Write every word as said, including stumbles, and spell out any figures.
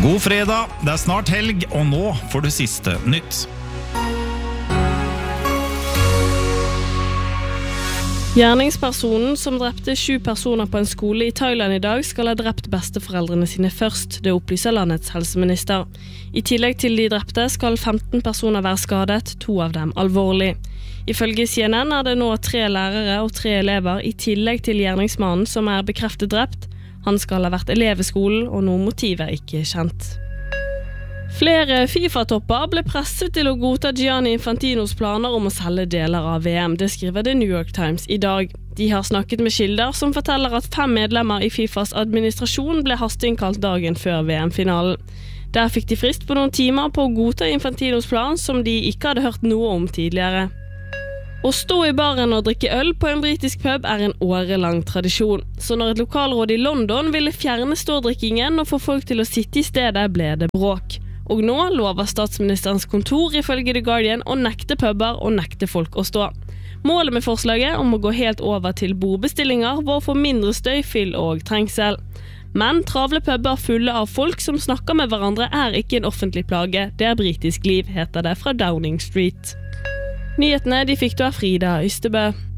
God fredag, det er snart helg, og nå får du siste nytt. Gjerningspersonen som drepte sju personer på en skole i Thailand i dag skal ha drept besteforeldrene sine først, det opplyser landets helseminister. I tillegg til de drepte skal femten personer være skadet, to av dem alvorlig. Ifølge C N N er det nå tre lærere og tre elever i tillegg til gjerningsmannen som er bekreftet drept. Han skal ha vært elev i skolen, og noe motiv er ikke kjent. Flere FIFA-topper ble presset til å godta Gianni Infantinos planer om å selge deler av V M, det skriver The New York Times i dag. De har snakket med kilder som forteller at fem medlemmer i FIFAs administrasjon ble hasteinnkalt dagen før V M-finalen. Der fikk de frist på noen timer på å godta Infantinos plan som de ikke hadde hørt noe om tidligere. Å stå i baren og drikke øl på en britisk pub er en årelang tradisjon. Så når et lokalråd i London ville fjerne stådrikkingen og få folk til å sitte i stedet, ble det bråk. Og nå lover statsministerens kontor ifølge The Guardian å nekte puber og nekte folk å stå. Målet med forslaget om å gå helt over til bordbestillinger var å få mindre støy, fyll og trengsel. Men travle puber fulle av folk som snakker med hverandre er ikke en offentlig plage. Det er britisk liv, heter det fra Downing Street. Nyhetene de fikk du av Frida Ystebø.